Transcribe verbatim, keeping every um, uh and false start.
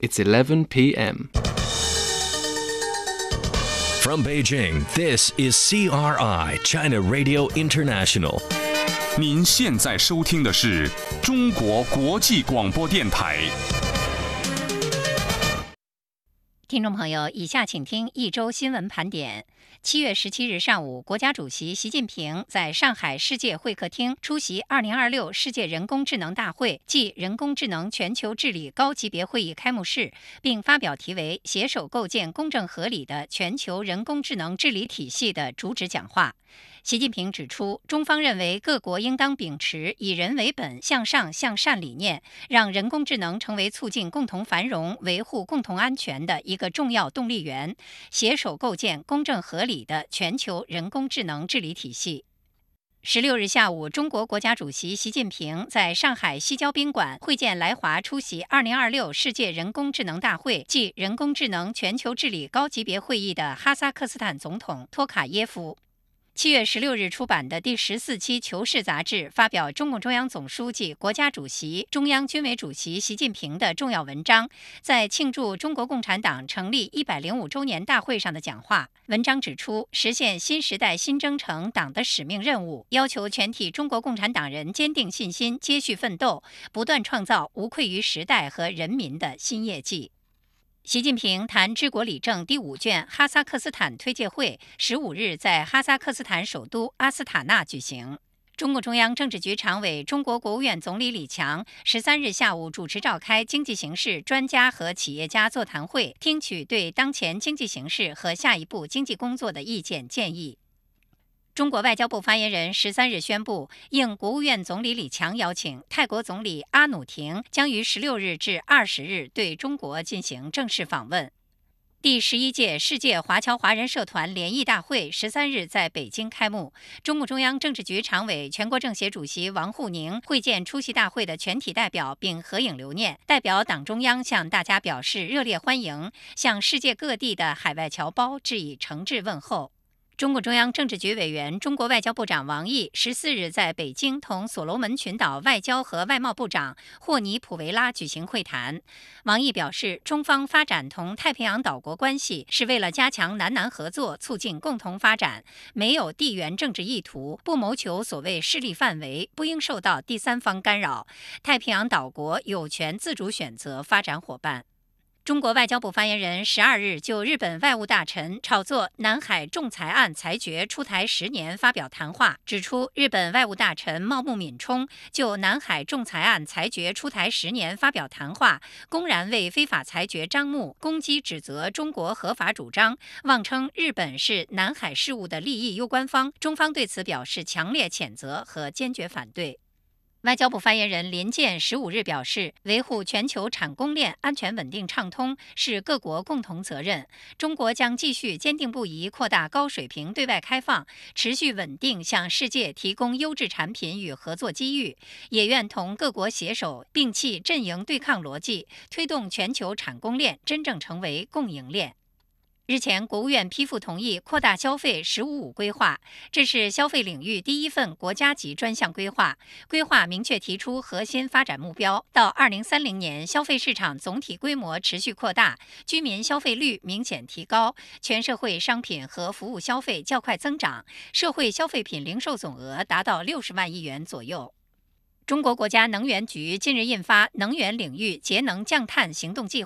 It's eleven p m From Beijing, this is C R I, China Radio International. 您现在收听的是中国国际广播电台。 听众朋友，以下请听一周新闻盘点。七月十七日上午，国家主席习近平在上海世界会客厅出席二零二六世界人工智能大会暨人工智能全球治理高级别会议开幕式，并发表题为"携手构建公正合理的全球人工智能治理体系"的主旨讲话。习近平指出，中方认为各国应当秉持以人为本、向上向善理念，让人工智能成为促进共同繁荣、维护共同安全的一个重要动力源，携手构建公正合理的全球人工智能治理体系。十六日下午，中国国家主席习近平在上海西郊宾馆会见来华出席二零二六世界人工智能大会暨人工智能全球治理高级别会议的哈萨克斯坦总统托卡耶夫。七月十六日出版的第十四期《求是》杂志发表中共中央总书记、国家主席、中央军委主席习近平的重要文章，在庆祝中国共产党成立一百零五周年大会上的讲话。文章指出，实现新时代新征程党的使命任务，要求全体中国共产党人坚定信心，接续奋斗，不断创造无愧于时代和人民的新业绩。习近平谈治国理政第五卷哈萨克斯坦推介会十五日在哈萨克斯坦首都阿斯塔纳举行。中共中央政治局常委、中国国务院总理李强十三日下午主持召开经济形势专家和企业家座谈会，听取对当前经济形势和下一步经济工作的意见建议。中国外交部发言人十三日宣布，应国务院总理李强邀请，泰国总理阿努廷将于十六日至二十日对中国进行正式访问。第十一届世界华侨华人社团联谊大会十三日在北京开幕，中共中央政治局常委、全国政协主席王沪宁会见出席大会的全体代表并合影留念，代表党中央向大家表示热烈欢迎，向世界各地的海外侨胞致以诚挚问候。中共中央政治局委员、中国外交部长王毅十四日在北京同所罗门群岛外交和外贸部长霍尼普维拉举行会谈。王毅表示，中方发展同太平洋岛国关系是为了加强南南合作，促进共同发展，没有地缘政治意图，不谋求所谓势力范围，不应受到第三方干扰。太平洋岛国有权自主选择发展伙伴。中国外交部发言人十二日就日本外务大臣炒作南海仲裁案裁决出台十年发表谈话，指出日本外务大臣茂木敏充就南海仲裁案裁决出台十年发表谈话，公然为非法裁决张目，攻击指责中国合法主张，妄称日本是南海事务的利益攸关方，中方对此表示强烈谴责和坚决反对。外交部发言人林健十五日表示，维护全球产供链安全稳定畅通是各国共同责任。中国将继续坚定不移扩大高水平对外开放，持续稳定向世界提供优质产品与合作机遇，也愿同各国携手，摒弃阵营对抗逻辑，推动全球产供链真正成为共赢链。日前，国务院批复同意扩大消费“十五五”规划，这是消费领域第一份国家级专项规划。规划明确提出核心发展目标，到二零三零年，消费市场总体规模持续扩大，居民消费率明显提高，全社会商品和服务消费较快增长，社会消费品零售总额达到六十万亿元左右。中国国家能源局近日印发《能源领域节能降碳行动计